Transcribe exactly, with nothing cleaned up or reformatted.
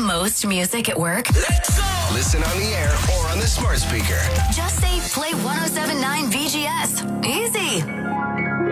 most music at work? Let's go! Listen on the air or on the smart speaker. Just say play one oh seven point nine V G S. Easy.